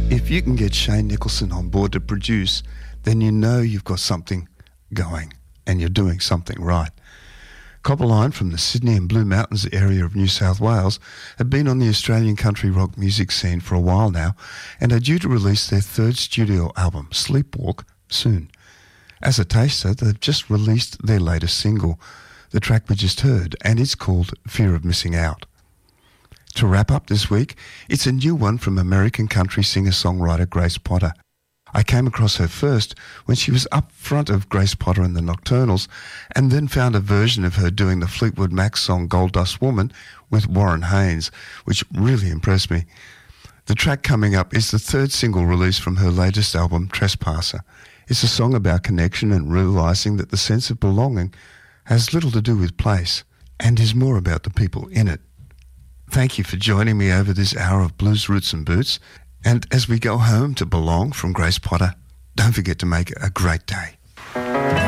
If you can get Shane Nicholson on board to produce, then you know you've got something going and you're doing something right. Copperline from the Sydney and Blue Mountains area of New South Wales have been on the Australian country rock music scene for a while now and are due to release their third studio album, Sleepwalk, soon. As a taster, they've just released their latest single, the track we just heard, and it's called Fear of Missing Out. To wrap up this week, it's a new one from American country singer-songwriter Grace Potter. I came across her first when she was up front of Grace Potter and the Nocturnals, and then found a version of her doing the Fleetwood Mac song Gold Dust Woman with Warren Haynes, which really impressed me. The track coming up is the third single released from her latest album, Trespasser. It's a song about connection and realising that the sense of belonging has little to do with place and is more about the people in it. Thank you for joining me over this hour of Blues Roots and Boots. And as we go home to Belong from Grace Potter, don't forget to make it a great day.